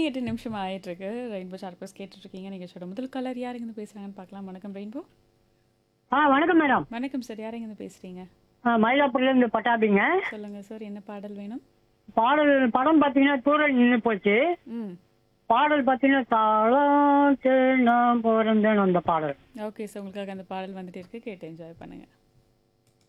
மணி 8 நிமிஷம் ஆயிட்டிருக்கு. ரெயின்போ சார்பஸ் கேட்டுட்ருக்கீங்க. நிகழ்ச்சியோட முதல் காலர் யார் இங்கேருந்து பேசுகிறாங்கன்னு பார்க்கலாம். வணக்கம் ரெயின்போ. வணக்கம் மேடம். வணக்கம் சார். யார் இங்கேருந்து பேசுகிறீங்க? மயிலாப்பூர்லேருந்து பட்டாபிங்க. சொல்லுங்கள் சார், என்ன பாடல் வேணும்? பாடல் படம் பார்த்தீங்கன்னா தூரல் நின்று போச்சு. ம். பாடல் பார்த்தீங்கன்னா தாளாட்டு நான் பிறந்தேன் அந்த பாடல். ஓகே சார், உங்களுக்காக அந்த பாடல் வந்துட்டு இருக்கு. கேட்டு என்ஜாய் பண்ணுங்கள்.